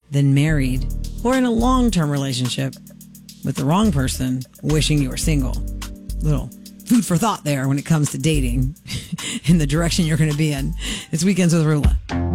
than married or in a long-term relationship with the wrong person wishing you were single. Little food for thought there when it comes to dating in the direction you're going to be in. It's Weekends with Rula.